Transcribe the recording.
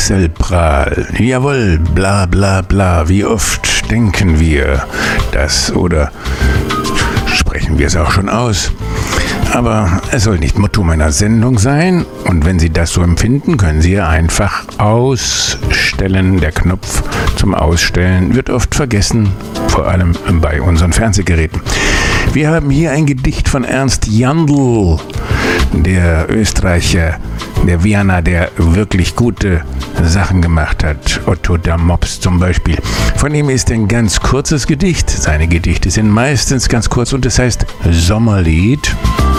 Wechselprall. Jawohl, bla bla bla. Wie oft denken wir das oder sprechen wir es auch schon aus? Aber es soll nicht Motto meiner Sendung sein. Und wenn Sie das so empfinden, können Sie ja einfach ausstellen. Der Knopf zum Ausstellen wird oft vergessen, vor allem bei unseren Fernsehgeräten. Wir haben hier ein Gedicht von Ernst Jandl, der Österreicher, der Wiener, der wirklich gute Sachen gemacht hat. Otto der Mops zum Beispiel. Von ihm ist ein ganz kurzes Gedicht. Seine Gedichte sind meistens ganz kurz und es heißt Sommerlied.